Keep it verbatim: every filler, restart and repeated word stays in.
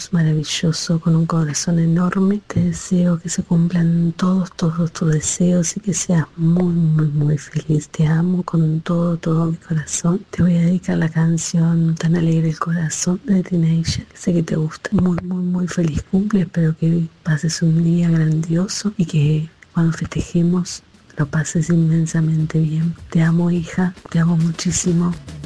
maravilloso, con un corazón enorme. Te deseo que se cumplan todos, todos tus deseos y que seas muy, muy, muy feliz. Te amo con todo, todo mi corazón. Te voy a dedicar la canción Tan alegre el corazón de Teenager. Sé que te gusta. Muy, muy, muy feliz cumple. Espero que pases un día grandioso y que cuando festejemos lo pases inmensamente bien. Te amo, hija. Te amo muchísimo.